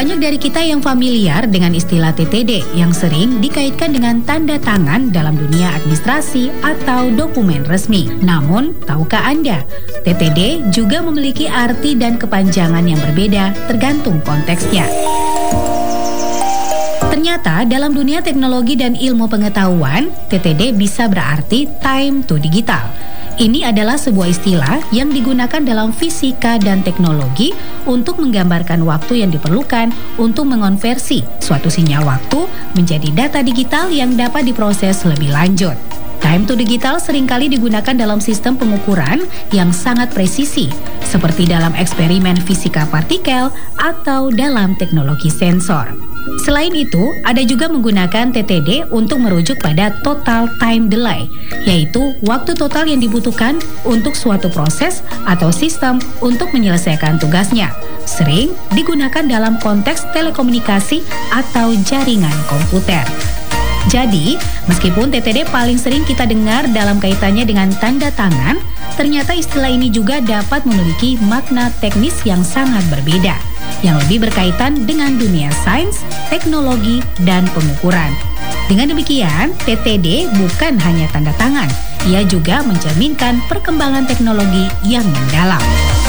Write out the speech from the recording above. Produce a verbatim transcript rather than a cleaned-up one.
Banyak dari kita yang familiar dengan istilah T T D yang sering dikaitkan dengan tanda tangan dalam dunia administrasi atau dokumen resmi. Namun, tahukah Anda, T T D juga memiliki arti dan kepanjangan yang berbeda tergantung konteksnya. Ternyata dalam dunia teknologi dan ilmu pengetahuan, T T D bisa berarti time to digital. Ini adalah sebuah istilah yang digunakan dalam fisika dan teknologi untuk menggambarkan waktu yang diperlukan untuk mengonversi suatu sinyal waktu menjadi data digital yang dapat diproses lebih lanjut. Time to digital seringkali digunakan dalam sistem pengukuran yang sangat presisi, seperti dalam eksperimen fisika partikel atau dalam teknologi sensor. Selain itu, ada juga menggunakan T T D untuk merujuk pada total time delay, yaitu waktu total yang dibutuhkan untuk suatu proses atau sistem untuk menyelesaikan tugasnya. Sering digunakan dalam konteks telekomunikasi atau jaringan komputer. Jadi, meskipun T T D paling sering kita dengar dalam kaitannya dengan tanda tangan, ternyata istilah ini juga dapat memiliki makna teknis yang sangat berbeda, yang lebih berkaitan dengan dunia sains, teknologi, dan pengukuran. Dengan demikian, T T D bukan hanya tanda tangan, ia juga mencerminkan perkembangan teknologi yang mendalam.